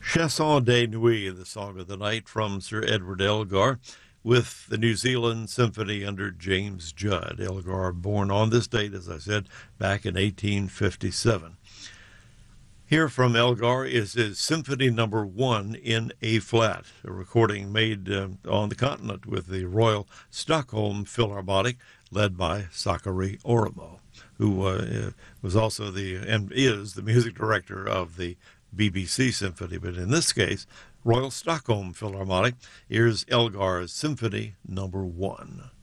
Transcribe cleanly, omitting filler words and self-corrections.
Chanson de Nuit, the song of the night from Sir Edward Elgar, with the New Zealand Symphony under James Judd. Elgar, born on this date, as I said, back in 1857. Here from Elgar is his Symphony Number 1 in A-flat, a recording made on the continent with the Royal Stockholm Philharmonic, led by Sakari Oramo, who was also and is the music director of the BBC Symphony. But in this case, Royal Stockholm Philharmonic. Here's Elgar's Symphony Number 1.